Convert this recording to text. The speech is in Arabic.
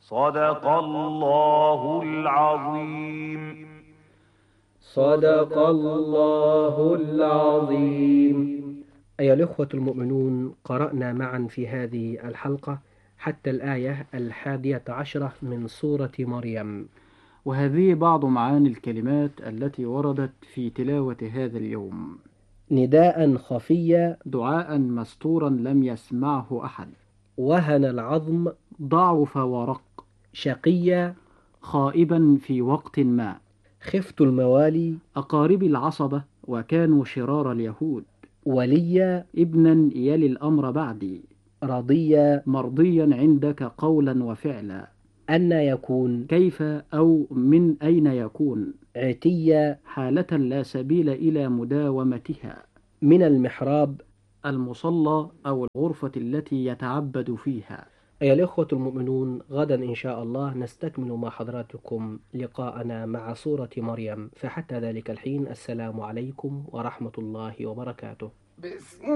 صدق الله العظيم. صدق الله العظيم. أيها الإخوة المؤمنون، قرأنا معا في هذه الحلقة حتى الآية 11 من سورة مريم، وهذه بعض معاني الكلمات التي وردت في تلاوة هذا اليوم: نداء خفيا، دعاء مستورا لم يسمعه أحد، وهن العظم، ضعف ورق، شقيا، خائبا في وقت ما، خفت الموالي، أقارب العصبة وكانوا شرار اليهود، وليا، ابنا يلي الأمر بعدي، رضيا، مرضيا عندك قولا وفعلا، أن يكون، كيف أو من أين يكون، عتيا، حالة لا سبيل إلى مداومتها، من المحراب، المصلى أو الغرفة التي يتعبد فيها. أيها الإخوة المؤمنون، غدا إن شاء الله نستكمل مع حضراتكم لقاءنا مع سورة مريم، فحتى ذلك الحين السلام عليكم ورحمة الله وبركاته.